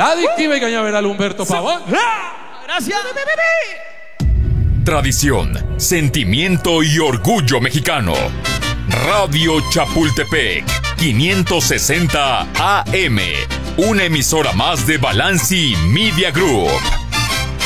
La adictiva y cañaveral Humberto Pavón. Gracias. Tradición, sentimiento y orgullo mexicano. Radio Chapultepec, 560 AM. Una emisora más de Balanci Media Group.